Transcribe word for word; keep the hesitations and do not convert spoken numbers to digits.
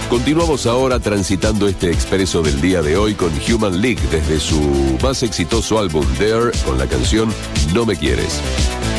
Continuamos ahora transitando este expreso del día de hoy con Human League desde su más exitoso álbum There con la canción No Me Quieres.